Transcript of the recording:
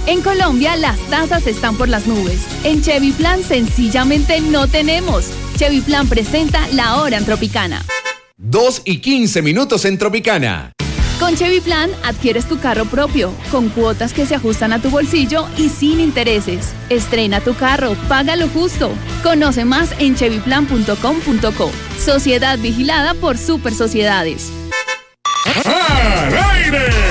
En Colombia las tasas están por las nubes. En Chevy Plan sencillamente no tenemos. Chevy Plan presenta La Hora en Tropicana. 2:15 en Tropicana. Con Chevy Plan adquieres tu carro propio, con cuotas que se ajustan a tu bolsillo y sin intereses. Estrena tu carro, paga lo justo. Conoce más en chevyplan.com.co. Sociedad vigilada por Super Sociedades. ¡Al aire!